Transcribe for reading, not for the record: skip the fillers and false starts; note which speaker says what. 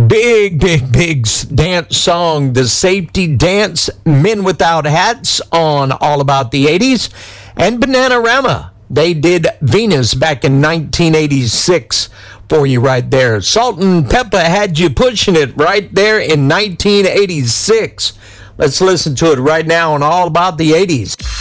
Speaker 1: Big dance song, The Safety Dance, Men Without Hats on All About the 80s, and Bananarama. They did Venus back in 1986 for you right there. Salt and Pepper had you pushing it right there in 1986. Let's listen to it right now on All About the 80s.